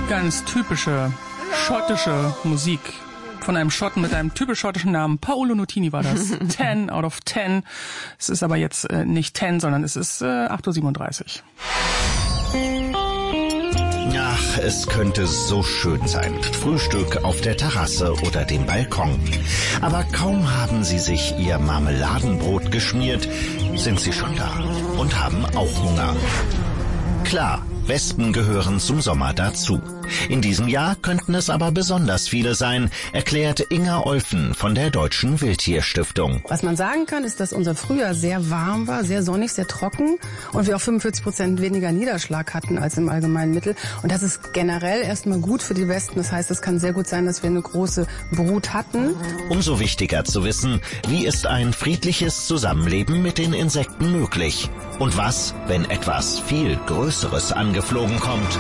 ganz typische schottische Musik. Von einem Schotten mit einem typisch schottischen Namen. Paolo Nutini war das. 10 out of 10. Es ist aber jetzt nicht 10, sondern es ist 8:37 Uhr. Ach, es könnte so schön sein. Frühstück auf der Terrasse oder dem Balkon. Aber kaum haben Sie sich Ihr Marmeladenbrot geschmiert, sind Sie schon da und haben auch Hunger. Klar, Wespen gehören zum Sommer dazu. In diesem Jahr könnten es aber besonders viele sein, erklärt Inga Olfen von der Deutschen Wildtierstiftung. Was man sagen kann, ist, dass unser Frühjahr sehr warm war, sehr sonnig, sehr trocken und wir auch 45% weniger Niederschlag hatten als im allgemeinen Mittel. Und das ist generell erstmal gut für die Wespen. Das heißt, es kann sehr gut sein, dass wir eine große Brut hatten. Umso wichtiger zu wissen, wie ist ein friedliches Zusammenleben mit den Insekten möglich? Und was, wenn etwas viel Größeres angeflogen kommt?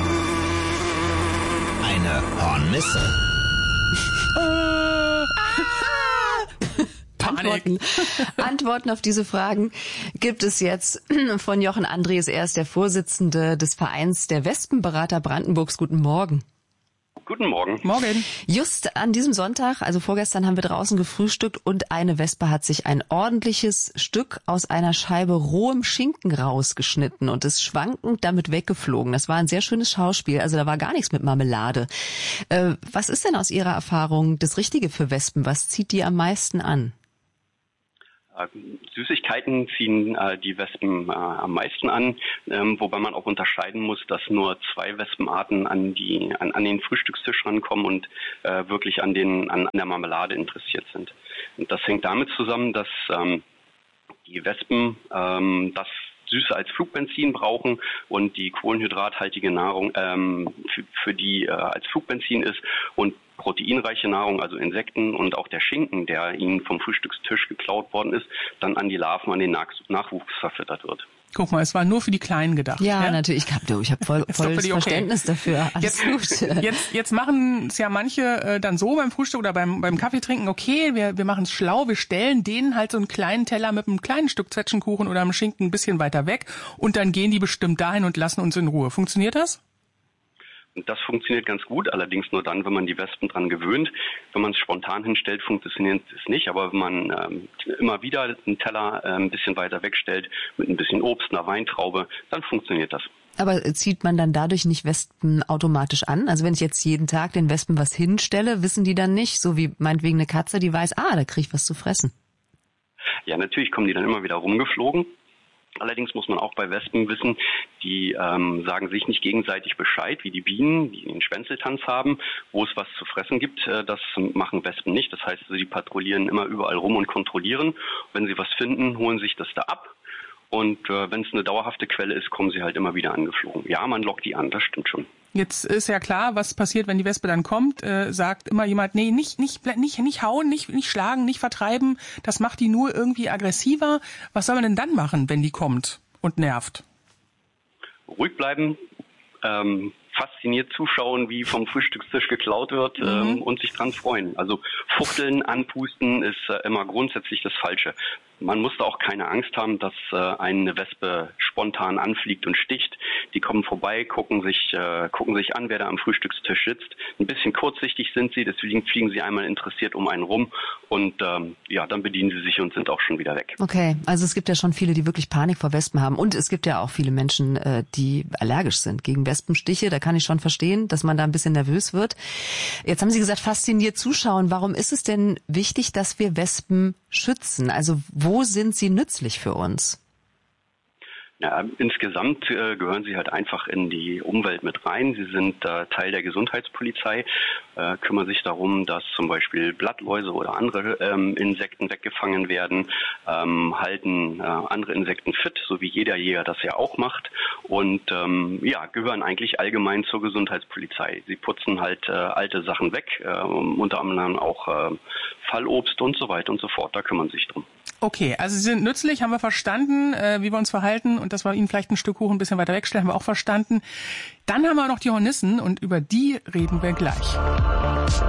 Eine Hornisse. Antworten auf diese Fragen gibt es jetzt von Jochen Andries. Er ist der Vorsitzende des Vereins der Wespenberater Brandenburgs. Guten Morgen. Guten Morgen. Morgen. Just an diesem Sonntag, also vorgestern, haben wir draußen gefrühstückt und eine Wespe hat sich ein ordentliches Stück aus einer Scheibe rohem Schinken rausgeschnitten und ist schwankend damit weggeflogen. Das war ein sehr schönes Schauspiel, also da war gar nichts mit Marmelade. Was ist denn aus Ihrer Erfahrung das Richtige für Wespen? Was zieht die am meisten an? Süßigkeiten ziehen die Wespen am meisten an, wobei man auch unterscheiden muss, dass nur 2 Wespenarten an den Frühstückstisch rankommen und wirklich an der Marmelade interessiert sind. Und das hängt damit zusammen, dass die Wespen das Süße als Flugbenzin brauchen und die kohlenhydrathaltige Nahrung für die als Flugbenzin ist und proteinreiche Nahrung, also Insekten und auch der Schinken, der ihnen vom Frühstückstisch geklaut worden ist, dann an die Larven, an den Nachwuchs verfüttert wird. Guck mal, es war nur für die Kleinen gedacht. Ja, natürlich. Ich hab volles Verständnis dafür. Alles gut. Jetzt machen es ja manche dann so beim Frühstück oder beim Kaffee trinken, okay, wir machen es schlau, wir stellen denen halt so einen kleinen Teller mit einem kleinen Stück Zwetschgenkuchen oder einem Schinken ein bisschen weiter weg und dann gehen die bestimmt dahin und lassen uns in Ruhe. Funktioniert das? Und das funktioniert ganz gut, allerdings nur dann, wenn man die Wespen dran gewöhnt. Wenn man es spontan hinstellt, funktioniert es nicht. Aber wenn man immer wieder einen Teller ein bisschen weiter wegstellt, mit ein bisschen Obst, einer Weintraube, dann funktioniert das. Aber zieht man dann dadurch nicht Wespen automatisch an? Also wenn ich jetzt jeden Tag den Wespen was hinstelle, wissen die dann nicht, so wie meinetwegen eine Katze, die weiß, da krieg ich was zu fressen. Ja, natürlich kommen die dann immer wieder rumgeflogen. Allerdings muss man auch bei Wespen wissen, die sagen sich nicht gegenseitig Bescheid, wie die Bienen, die den Schwänzeltanz haben, wo es was zu fressen gibt. Das machen Wespen nicht. Das heißt, sie patrouillieren immer überall rum und kontrollieren. Wenn sie was finden, holen sich das da ab. Und wenn es eine dauerhafte Quelle ist, kommen sie halt immer wieder angeflogen. Ja, man lockt die an, das stimmt schon. Jetzt ist ja klar, was passiert, wenn die Wespe dann kommt. Sagt immer jemand, nee, nicht hauen, nicht schlagen, nicht vertreiben. Das macht die nur irgendwie aggressiver. Was soll man denn dann machen, wenn die kommt und nervt? Ruhig bleiben, fasziniert zuschauen, wie vom Frühstückstisch geklaut wird und sich dran freuen. Also fuchteln, anpusten ist immer grundsätzlich das Falsche. Man muss da auch keine Angst haben, dass eine Wespe spontan anfliegt und sticht. Die kommen vorbei, gucken sich an, wer da am Frühstückstisch sitzt. Ein bisschen kurzsichtig sind sie, deswegen fliegen sie einmal interessiert um einen rum und dann bedienen sie sich und sind auch schon wieder weg. Okay, also es gibt ja schon viele, die wirklich Panik vor Wespen haben und es gibt ja auch viele Menschen, die allergisch sind gegen Wespenstiche. Da kann ich schon verstehen, dass man da ein bisschen nervös wird. Jetzt haben Sie gesagt, fasziniert zuschauen. Warum ist es denn wichtig, dass wir Wespen schützen? Also wo sind sie nützlich für uns? Ja, insgesamt gehören sie halt einfach in die Umwelt mit rein. Sie sind Teil der Gesundheitspolizei, kümmern sich darum, dass zum Beispiel Blattläuse oder andere Insekten weggefangen werden, halten andere Insekten fit, so wie jeder Jäger das ja auch macht und gehören eigentlich allgemein zur Gesundheitspolizei. Sie putzen halt alte Sachen weg, unter anderem auch Fallobst und so weiter und so fort. Da kümmern sie sich drum. Okay, also sie sind nützlich, haben wir verstanden, wie wir uns verhalten und dass wir ihnen vielleicht ein Stück Kuchen ein bisschen weiter wegstellen, haben wir auch verstanden. Dann haben wir noch die Hornissen und über die reden wir gleich.